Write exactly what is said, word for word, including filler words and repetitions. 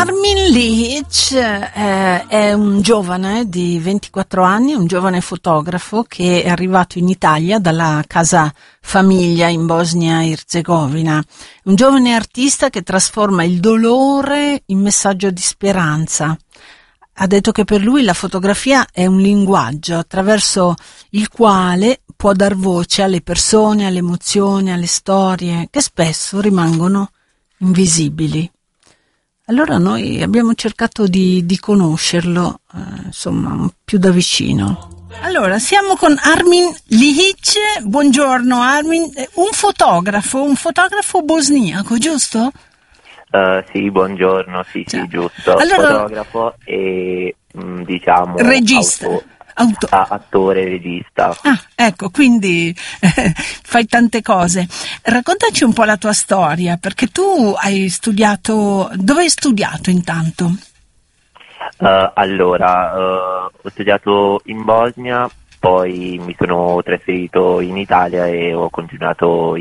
Armin Lihic eh, è un giovane di ventiquattro anni, un giovane fotografo che è arrivato in Italia dalla casa famiglia in Bosnia e Erzegovina. Un giovane artista che trasforma il dolore in messaggio di speranza. Ha detto che per lui la fotografia è un linguaggio attraverso il quale può dar voce alle persone, alle emozioni, alle storie che spesso rimangono invisibili. Allora noi abbiamo cercato di, di conoscerlo, eh, insomma, più da vicino. Allora, siamo con Armin Lihic. Buongiorno Armin, un fotografo, un fotografo bosniaco, giusto? Uh, sì, buongiorno, sì, Ciao. sì, giusto. Allora, fotografo e mh, diciamo regista. auto- Auto- a- attore, regista. Ah, ecco, quindi eh, fai tante cose. Raccontaci un po' la tua storia, perché tu hai studiato... Dove hai studiato intanto? Uh, allora, uh, ho studiato in Bosnia, poi mi sono trasferito in Italia e ho continuato